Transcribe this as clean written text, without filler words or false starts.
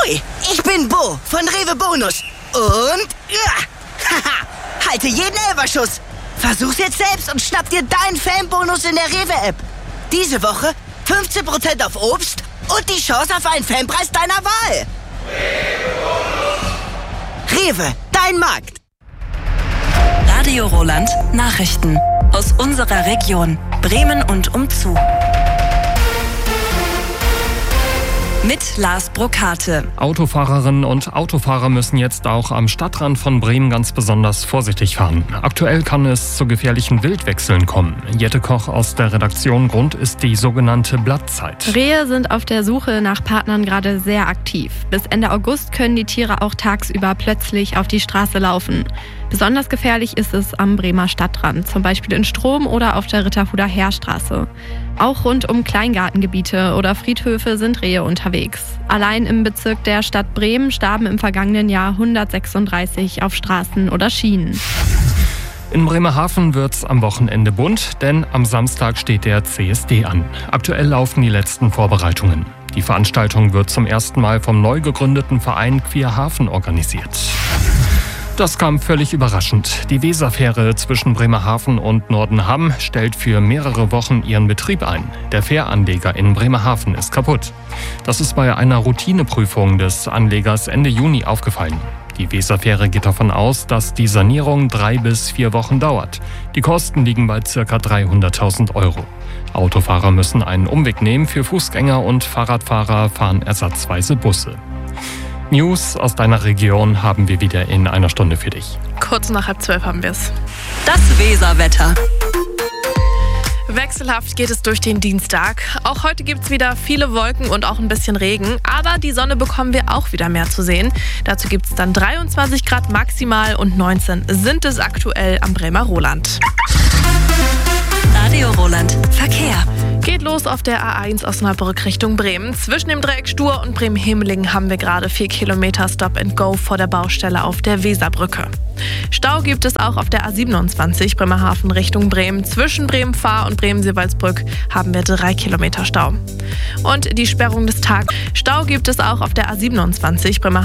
Hui, ich bin Bo von Rewe Bonus. Und halte jeden Elferschuss. Versuch's jetzt selbst und schnapp dir deinen Fanbonus in der Rewe-App. Diese Woche 15% auf Obst und die Chance auf einen Fanpreis deiner Wahl. Rewe, dein Markt. Radio Roland Nachrichten aus unserer Region Bremen und umzu. Mit Lars Brokate. Autofahrerinnen und Autofahrer müssen jetzt auch am Stadtrand von Bremen ganz besonders vorsichtig fahren. Aktuell kann es zu gefährlichen Wildwechseln kommen. Jette Koch aus der Redaktion. Grund ist die sogenannte Blattzeit. Rehe sind auf der Suche nach Partnern gerade sehr aktiv. Bis Ende August können die Tiere auch tagsüber plötzlich auf die Straße laufen. Besonders gefährlich ist es am Bremer Stadtrand, zum Beispiel in Strom oder auf der Ritterhuder Heerstraße. Auch rund um Kleingartengebiete oder Friedhöfe sind Rehe unterwegs. Allein im Bezirk der Stadt Bremen starben im vergangenen Jahr 136 auf Straßen oder Schienen. In Bremerhaven wird's am Wochenende bunt, denn am Samstag steht der CSD an. Aktuell laufen die letzten Vorbereitungen. Die Veranstaltung wird zum ersten Mal vom neu gegründeten Verein Queerhaven organisiert. Das kam völlig überraschend. Die Weserfähre zwischen Bremerhaven und Nordenham stellt für mehrere Wochen ihren Betrieb ein. Der Fähranleger in Bremerhaven ist kaputt. Das ist bei einer Routineprüfung des Anlegers Ende Juni aufgefallen. Die Weserfähre geht davon aus, dass die Sanierung 3 bis 4 Wochen dauert. Die Kosten liegen bei ca. 300.000 €. Autofahrer müssen einen Umweg nehmen. Für Fußgänger und Fahrradfahrer fahren ersatzweise Busse. News aus deiner Region haben wir wieder in einer Stunde für dich. Kurz nach 11:30 haben wir es. Das Weserwetter. Wechselhaft geht es durch den Dienstag. Auch heute gibt es wieder viele Wolken und auch ein bisschen Regen. Aber die Sonne bekommen wir auch wieder mehr zu sehen. Dazu gibt es dann 23 Grad maximal und 19 sind es aktuell am Bremer Roland. Radio Roland Verkehr. Geht los auf der A1 Osnabrück Richtung Bremen. Zwischen dem Dreieck Stur und Bremen-Hemelingen haben wir gerade 4 Kilometer Stop and Go vor der Baustelle auf der Weserbrücke. Stau gibt es auch auf der A27 Bremerhaven Richtung Bremen. Zwischen Bremen-Fahr und Bremen-Seewaldsbrück haben wir 3 Kilometer Stau. Und die Sperrung des Tages. Stau gibt es auch auf der A27 Bremerhaven